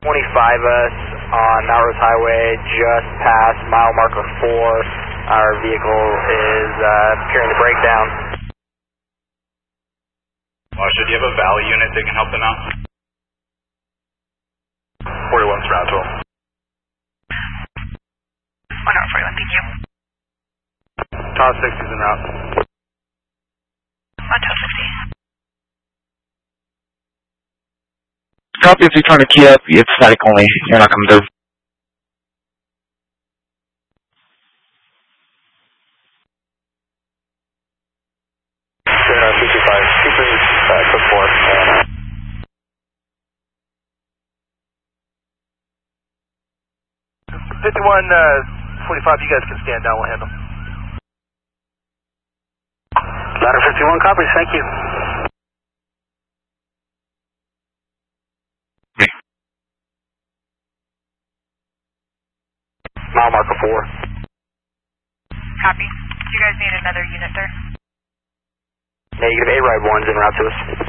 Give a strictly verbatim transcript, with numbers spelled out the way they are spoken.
twenty-five us on Melrose Highway, just past mile marker four. Our vehicle is uh, appearing to break down. Washer, do you have a Valley unit that can help them out? forty-one's route to them. one oh forty-one, thank you. T A W sixty's en route. On T A W sixty. Copy, if you're trying to key up, it's static only. You're not coming through. fifty-five, keep it back to four. fifty-one, uh, forty-five, you guys can stand down, we'll handle. Ladder fifty-one, copies, thank you. Mile marker four. Copy. Do you guys need another unit there? Negative, A-Ride one's en route to us.